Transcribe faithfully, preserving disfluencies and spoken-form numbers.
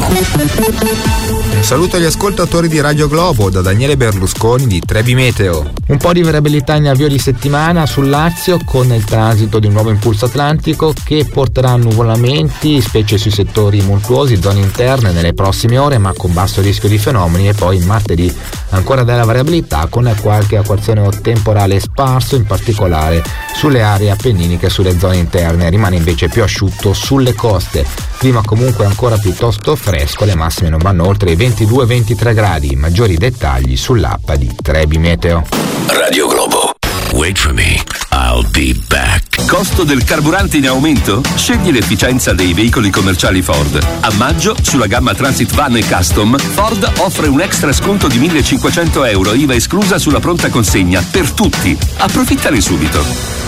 Un saluto agli ascoltatori di Radio Globo da Daniele Berlusconi di Trebi Meteo. Un po' di variabilità in avvio di settimana sul Lazio con il transito di un nuovo impulso atlantico che porterà annuvolamenti, specie sui settori montuosi, zone interne nelle prossime ore, ma con basso rischio di fenomeni, e poi martedì ancora della variabilità con qualche acquazzone temporale sparso, in particolare sulle aree appenniniche e sulle zone interne. Rimane invece più asciutto sulle coste. Clima comunque ancora piuttosto fresco, le massime non vanno oltre i ventidue ventitré gradi. Maggiori dettagli sull'app di Trebi Meteo. Radio Globo. Wait for me, I'll be back. Costo del carburante in aumento? Scegli l'efficienza dei veicoli commerciali Ford. A maggio, sulla gamma Transit Van e Custom, Ford offre un extra sconto di millecinquecento euro, I V A esclusa sulla pronta consegna, per tutti. Approfittane subito.